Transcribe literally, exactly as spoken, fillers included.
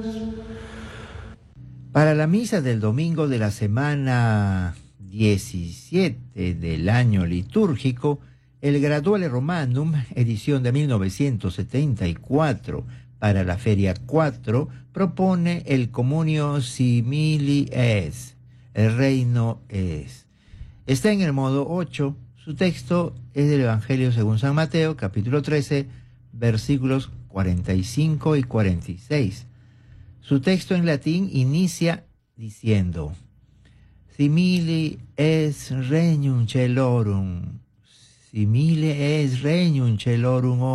Para la misa del domingo de la semana diecisiete del año litúrgico, el Graduale Romanum, edición de mil novecientos setenta y cuatro, para la Feria cuatro, propone el Communio Simili Es, el reino es. Está en el modo ocho, su texto es del Evangelio según San Mateo, capítulo trece, versículos cuarenta y cinco y cuarenta y seis. Su texto en latín inicia diciendo: Simili es regnum celorum, simile es regnum celorum